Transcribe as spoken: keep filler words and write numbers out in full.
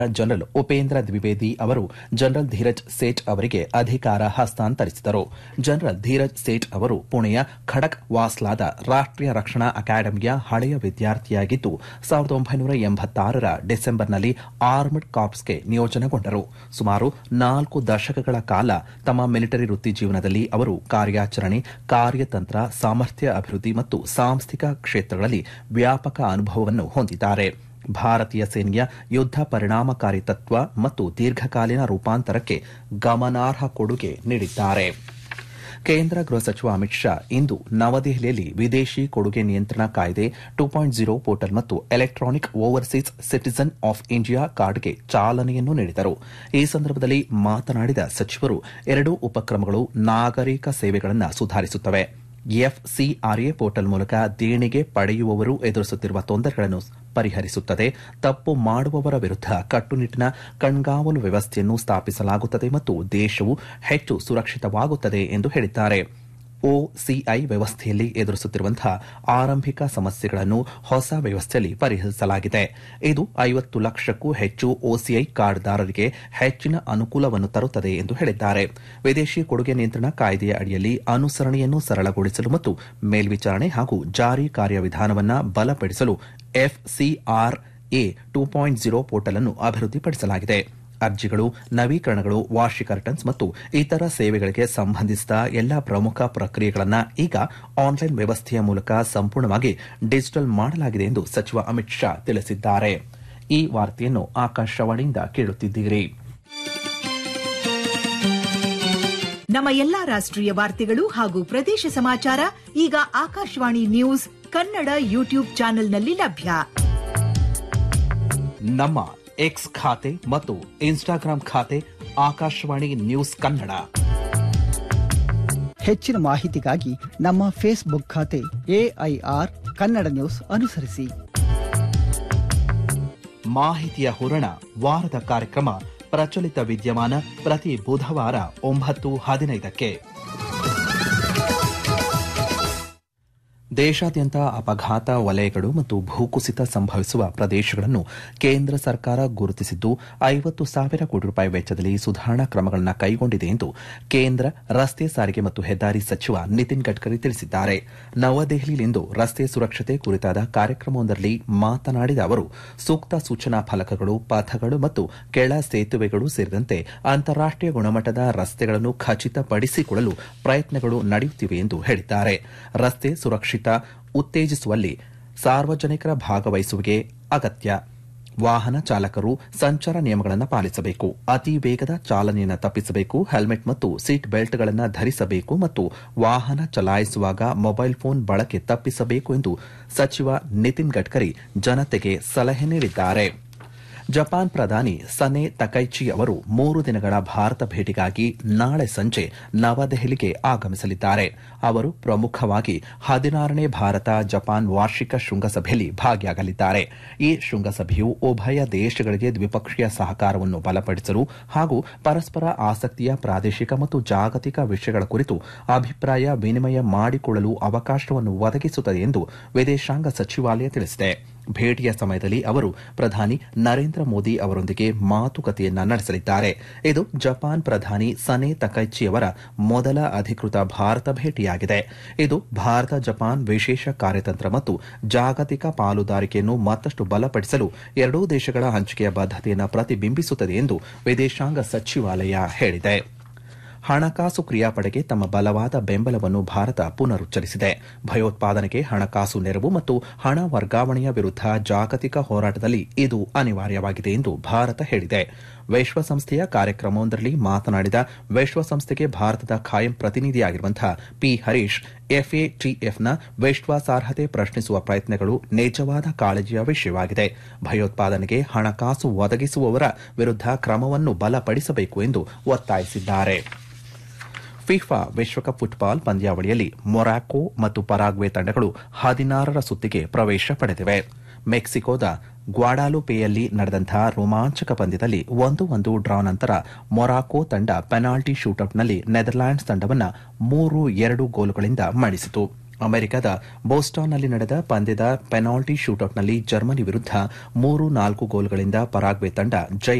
General Upendra Dwivedi ಅವರು general Dheeraj Sait ಅವರಿಗೆ ಅಧಿಕಾರ ಹಸ್ತಾಂತರಿಸಿದರು. ಜನರಲ್ ಧೀರಜ್ ಸೇಠ್ ಅವರು ಪುಣೆಯ ಖಡಕ್ ವಾಸ್ಲಾದ ರಾಷ್ಟೀಯ ರಕ್ಷಣಾ ಅಕಾಡೆಮಿಯ ಹಳೆಯ ವಿದ್ಯಾರ್ಥಿಯಾಗಿದ್ದು ಸಾವಿರದ ಒಂಬೈನೂರ ಎಂಬತ್ತಾರರ ಡಿಸೆಂಬರ್ನಲ್ಲಿ ಆರ್ಮಡ್ ಕಾರ್ಪ್ಸ್ಗೆ ನಿಯೋಜನೆಗೊಂಡರು. ಸುಮಾರು ನಾಲ್ಕು ದಶಕಗಳ ಕಾಲ ತಮ್ಮ ಮಿಲಿಟರಿ ವೃತ್ತಿ ಜೀವನದಲ್ಲಿ ಅವರು ಕಾರ್ಯಾಚರಣೆ, ಕಾರ್ಯತಂತ್ರ, ಸಾಮರ್ಥ್ಯ ಅಭಿವೃದ್ಧಿ ಮತ್ತು ಸಾಂಸ್ಥಿಕ ಕ್ಷೇತ್ರಗಳಲ್ಲಿ ವ್ಯಾಪಕ ಅನುಭವವನ್ನು ಹೊಂದಿದ್ದಾರೆ. ಭಾರತೀಯ ಸೇನೆಯ ಯುದ್ಧ ಪರಿಣಾಮಕಾರಿ ತತ್ವ ಮತ್ತು ದೀರ್ಘಕಾಲೀನ ರೂಪಾಂತರಕ್ಕೆ ಗಮನಾರ್ಹ ಕೊಡುಗೆ ನೀಡಿದ್ದಾರೆ. ಕೇಂದ್ರ ಗೃಹ ಸಚಿವ ಅಮಿತ್ ಶಾ ಇಂದು ನವದೆಹಲಿಯಲ್ಲಿ ವಿದೇಶಿ ಕೊಡುಗೆ ನಿಯಂತ್ರಣ ಕಾಯ್ದೆ ಟು ಪಾಯಿಂಟ್ ಝೀರೋ ಪೋರ್ಟಲ್ ಮತ್ತು electronic overseas citizen of India ಕಾರ್ಡ್ಗೆ ಚಾಲನೆಯನ್ನು ನೀಡಿದರು. ಈ ಸಂದರ್ಭದಲ್ಲಿ ಮಾತನಾಡಿದ ಸಚಿವರು, ಎರಡೂ ಉಪಕ್ರಮಗಳು ನಾಗರಿಕ ಸೇವೆಗಳನ್ನು ಸುಧಾರಿಸುತ್ತವೆ. ಎಫ್ಸಿಆರ್ಎ ಪೋರ್ಟಲ್ ಮೂಲಕ ದೇಣಿಗೆ ಪಡೆಯುವವರು ಎದುರಿಸುತ್ತಿರುವ ತೊಂದರೆಗಳನ್ನು ಪರಿಹರಿಸುತ್ತದೆ. ತಪ್ಪು ಮಾಡುವವರ ವಿರುದ್ಧ ಕಟ್ಟುನಿಟ್ಟಿನ ಕಣ್ಗಾವಲು ವ್ಯವಸ್ಥೆಯನ್ನು ಸ್ಥಾಪಿಸಲಾಗುತ್ತದೆ ಮತ್ತು ದೇಶವು ಹೆಚ್ಚು ಸುರಕ್ಷಿತವಾಗುತ್ತದೆ ಎಂದು ಹೇಳಿದ್ದಾರೆ. ಒಸಿಐ ವ್ಯವಸ್ಥೆಯಲ್ಲಿ ಎದುರಿಸುತ್ತಿರುವಂತಹ ಆರಂಭಿಕ ಸಮಸ್ಯೆಗಳನ್ನು ಹೊಸ ವ್ಯವಸ್ಥೆಯಲ್ಲಿ ಪರಿಹರಿಸಲಾಗಿದೆ. ಇದು ಐವತ್ತು ಲಕ್ಷಕ್ಕೂ ಹೆಚ್ಚು ಒಸಿಐ ಕಾರ್ಡ್ದಾರರಿಗೆ ಹೆಚ್ಚಿನ ಅನುಕೂಲವನ್ನು ತರುತ್ತದೆ ಎಂದು ಹೇಳಿದ್ದಾರೆ. ವಿದೇಶಿ ಕೊಡುಗೆ ನಿಯಂತ್ರಣ ಕಾಯ್ದೆಯ ಅಡಿಯಲ್ಲಿ ಅನುಸರಣೆಯನ್ನು ಸರಳಗೊಳಿಸಲು ಮತ್ತು ಮೇಲ್ವಿಚಾರಣೆ ಹಾಗೂ ಜಾರಿ ಕಾರ್ಯವಿಧಾನವನ್ನು ಬಲಪಡಿಸಲು FCRA to point zero portal ಅನ್ನು ಅಭಿವೃದ್ಧಿಪಡಿಸಲಾಗಿದೆ. ಅರ್ಜಿಗಳು, ನವೀಕರಣಗಳು, ವಾರ್ಷಿಕ ರಿಟರ್ನ್ಸ್ ಮತ್ತು ಇತರ ಸೇವೆಗಳಿಗೆ ಸಂಬಂಧಿಸಿದ ಎಲ್ಲಾ ಪ್ರಮುಖ ಪ್ರಕ್ರಿಯೆಗಳನ್ನು ಈಗ ಆನ್ಲೈನ್ ವ್ಯವಸ್ಥೆಯ ಮೂಲಕ ಸಂಪೂರ್ಣವಾಗಿ ಡಿಜಿಟಲ್ ಮಾಡಲಾಗಿದೆ ಎಂದು ಸಚಿವ ಅಮಿತ್ ಶಾ ತಿಳಿಸಿದ್ದಾರೆ. ಈ ವಾರ್ತೆಯನ್ನು ಆಕಾಶವಾಣಿಯಿಂದ ಕೇಳುತ್ತಿದ್ದೀರಿ. ನಮ್ಮ ಎಲ್ಲಾ ರಾಷ್ಟ್ರೀಯ ವಾರ್ತೆಗಳು ಹಾಗೂ ಪ್ರದೇಶ ಸಮಾಚಾರ ಈಗ ಆಕಾಶವಾಣಿ ನ್ಯೂಸ್ ಕನ್ನಡ ಯೂಟ್ಯೂಬ್ ಚಾನೆಲ್ನಲ್ಲಿ ಲಭ್ಯ. ನಮ್ಮ ಎಕ್ಸ್ ಖಾತೆ ಮತ್ತು ಇನ್ಸ್ಟಾಗ್ರಾಂ ಖಾತೆ ಆಕಾಶವಾಣಿ ನ್ಯೂಸ್ ಕನ್ನಡ. ಹೆಚ್ಚಿನ ಮಾಹಿತಿಗಾಗಿ ನಮ್ಮ ಫೇಸ್ಬುಕ್ ಖಾತೆ ಎಐಆರ್ ಕನ್ನಡ ನ್ಯೂಸ್ ಅನುಸರಿಸಿ. ಮಾಹಿತಿಯ ಹೂರಣ ವಾರದ ಕಾರ್ಯಕ್ರಮ ಪ್ರಚಲಿತ ವಿದ್ಯಮಾನ ಪ್ರತಿ ಬುಧವಾರ ಒಂಬತ್ತು ಹದಿನೈದಕ್ಕೆ. ದೇಶಾದ್ಯಂತ ಅಪಘಾತ ವಲಯಗಳು ಮತ್ತು ಭೂಕುಸಿತ ಸಂಭವಿಸುವ ಪ್ರದೇಶಗಳನ್ನು ಕೇಂದ್ರ ಸರ್ಕಾರ ಗುರುತಿಸಿದ್ದು ಐವತ್ತು ಸಾವಿರ ಕೋಟಿ ರೂಪಾಯಿ ವೆಚ್ಚದಲ್ಲಿ ಸುಧಾರಣಾ ಕ್ರಮಗಳನ್ನು ಕೈಗೊಂಡಿದೆ ಎಂದು ಕೇಂದ್ರ ರಸ್ತೆ ಸಾರಿಗೆ ಮತ್ತು ಹೆದ್ದಾರಿ ಸಚಿವ ನಿತಿನ್ ಗಡ್ಕರಿ ತಿಳಿಸಿದ್ದಾರೆ. ನವದೆಹಲಿಯಲ್ಲಿಂದು ರಸ್ತೆ ಸುರಕ್ಷತೆ ಕುರಿತಾದ ಕಾರ್ಯಕ್ರಮವೊಂದರಲ್ಲಿ ಮಾತನಾಡಿದ ಅವರು, ಸೂಕ್ತ ಸೂಚನಾ ಫಲಕಗಳು, ಪಥಗಳು ಮತ್ತು ಕೆಳ ಸೇತುವೆಗಳು ಸೇರಿದಂತೆ ಅಂತಾರಾಷ್ಟೀಯ ಗುಣಮಟ್ಟದ ರಸ್ತೆಗಳನ್ನು ಖಚಿತಪಡಿಸಿಕೊಳ್ಳಲು ಪ್ರಯತ್ನಗಳು ನಡೆಯುತ್ತಿವೆ ಎಂದು ಹೇಳಿದ್ದಾರೆ. ರಸ್ತೆ ಸುರಕ್ಷಿತ ಉತ್ತೇಜಿಸುವಲ್ಲಿ ಸಾರ್ವಜನಿಕರ ಭಾಗವಹಿಸುವಿಕೆ ಅಗತ್ಯ. ವಾಹನ ಚಾಲಕರು ಸಂಚಾರ ನಿಯಮಗಳನ್ನು ಪಾಲಿಸಬೇಕು, ಅತಿ ವೇಗದ ಚಾಲನೆಯನ್ನು ತಪ್ಪಿಸಬೇಕು, ಹೆಲ್ಮೆಟ್ ಮತ್ತು ಸೀಟ್ ಬೆಲ್ಟ್ಗಳನ್ನು ಧರಿಸಬೇಕು ಮತ್ತು ವಾಹನ ಚಲಾಯಿಸುವಾಗ ಮೊಬೈಲ್ ಫೋನ್ ಬಳಕೆ ತಪ್ಪಿಸಬೇಕು ಎಂದು ಸಚಿವ ನಿತಿನ್ ಗಡ್ಕರಿ ಜನತೆಗೆ ಸಲಹೆ ನೀಡಿದ್ದಾರೆ. ಜಪಾನ್ ಪ್ರಧಾನಿ ಸನೆ ತಕೈಚಿ ಅವರು ಮೂರು ದಿನಗಳ ಭಾರತ ಭೇಟಿಗಾಗಿ ನಾಳೆ ಸಂಜೆ ನವದೆಹಲಿಗೆ ಆಗಮಿಸಲಿದ್ದಾರೆ. ಅವರು ಪ್ರಮುಖವಾಗಿ ಹದಿನಾರನೇ ಭಾರತ ಜಪಾನ್ ವಾರ್ಷಿಕ ಶೃಂಗಸಭೆಯಲ್ಲಿ ಭಾಗಿಯಾಗಲಿದ್ದಾರೆ. ಈ ಶೃಂಗಸಭೆಯು ಉಭಯ ದೇಶಗಳಿಗೆ ದ್ವಿಪಕ್ಷೀಯ ಸಹಕಾರವನ್ನು ಬಲಪಡಿಸಲು ಹಾಗೂ ಪರಸ್ಪರ ಆಸಕ್ತಿಯ ಪ್ರಾದೇಶಿಕ ಮತ್ತು ಜಾಗತಿಕ ವಿಷಯಗಳ ಕುರಿತು ಅಭಿಪ್ರಾಯ ವಿನಿಮಯ ಮಾಡಿಕೊಳ್ಳಲು ಅವಕಾಶವನ್ನು ಒದಗಿಸುತ್ತದೆ ಎಂದು ವಿದೇಶಾಂಗ ಸಚಿವಾಲಯ ತಿಳಿಸಿದೆ. ಭೇಟಿಯ ಸಮಯದಲ್ಲಿ ಅವರು ಪ್ರಧಾನಿ ನರೇಂದ್ರ ಮೋದಿ ಅವರೊಂದಿಗೆ ಮಾತುಕತೆಯನ್ನ ನಡೆಸಲಿದ್ದಾರೆ. ಇದು ಜಪಾನ್ ಪ್ರಧಾನಿ ಸನೆ ತಕೈಚಿ ಅವರ ಮೊದಲ ಅಧಿಕೃತ ಭಾರತ ಭೇಟಿಯಾಗಿದೆ. ಇದು ಭಾರತ ಜಪಾನ್ ವಿಶೇಷ ಕಾರ್ಯತಂತ್ರ ಮತ್ತು ಜಾಗತಿಕ ಪಾಲುದಾರಿಕೆಯನ್ನು ಮತ್ತಷ್ಟು ಬಲಪಡಿಸಲು ಎರಡೂ ದೇಶಗಳ ಹಂಚಿಕೆಯ ಬದ್ಧತೆಯನ್ನು ಪ್ರತಿಬಿಂಬಿಸುತ್ತದೆ ಎಂದು ವಿದೇಶಾಂಗ ಸಚಿವಾಲಯ ಹೇಳಿದೆ. ಹಣಕಾಸು ಕ್ರಿಯಾಪಡೆಗೆ ತಮ್ಮ ಬಲವಾದ ಬೆಂಬಲವನ್ನು ಭಾರತ ಪುನರುಚ್ಚರಿಸಿದೆ. ಭಯೋತ್ಪಾದನೆಗೆ ಹಣಕಾಸು ನೆರವು ಮತ್ತು ಹಣ ವರ್ಗಾವಣೆಯ ವಿರುದ್ಧ ಜಾಗತಿಕ ಹೋರಾಟದಲ್ಲಿ ಇದು ಅನಿವಾರ್ಯವಾಗಿದೆ ಎಂದು ಭಾರತ ಹೇಳಿದೆ. ವಿಶ್ವಸಂಸ್ಥೆಯ ಕಾರ್ಯಕ್ರಮವೊಂದರಲ್ಲಿ ಮಾತನಾಡಿದ ವಿಶ್ವಸಂಸ್ಥೆಗೆ ಭಾರತದ ಖಾಯಂ ಪ್ರತಿನಿಧಿಯಾಗಿರುವಂತಹ ಪಿ ಹರೀಶ್, ಎಫ್ಎಟಿಎಫ್ನ ವಿಶ್ವಾಸಾರ್ಹತೆ ಪ್ರಶ್ನಿಸುವ ಪ್ರಯತ್ನಗಳು ನಿಜವಾದ ಕಾಳಜಿಯ ವಿಷಯವಾಗಿದೆ. ಭಯೋತ್ಪಾದನೆಗೆ ಹಣಕಾಸು ಒದಗಿಸುವವರ ವಿರುದ್ಧ ಕ್ರಮವನ್ನು ಬಲಪಡಿಸಬೇಕು ಎಂದು ಒತ್ತಾಯಿಸಿದ್ದಾರೆ. ಫಿಫಾ ವಿಶ್ವಕಪ್ ಫುಟ್ಬಾಲ್ ಪಂದ್ಯಾವಳಿಯಲ್ಲಿ ಮೊರಾಕೊ ಮತ್ತು ಪರಾಗ್ವೆ ತಂಡಗಳು ಹದಿನಾರರ ಸುತ್ತಿಗೆ ಪ್ರವೇಶ ಪಡೆದಿವೆ. ಮೆಕ್ಸಿಕೋದ ಗ್ವಾಡಾಲುಪೆಯಲ್ಲಿ ನಡೆದಂತಹ ರೋಮಾಂಚಕ ಪಂದ್ಯದಲ್ಲಿ ಒಂದು ಒಂದು ಡ್ರಾ ನಂತರ ಮೊರಾಕೊ ತಂಡ ಪೆನಾಲ್ಟಿ ಶೂಟೌಟ್ನಲ್ಲಿ ನೆದರ್ಲ್ಯಾಂಡ್ಸ್ ತಂಡವನ್ನು ಮೂರು ಎರಡು ಗೋಲುಗಳಿಂದ ಮಣಿಸಿತು. ಅಮೆರಿಕದ ಬೋಸ್ಟಾನ್ನಲ್ಲಿ ನಡೆದ ಪಂದ್ಯದ ಪೆನಾಲ್ಟಿ ಶೂಟೌಟ್ನಲ್ಲಿ ಜರ್ಮನಿ ವಿರುದ್ಧ ಮೂರು ನಾಲ್ಕು ಗೋಲುಗಳಿಂದ ಪರಾಗ್ವೆ ತಂಡ ಜಯ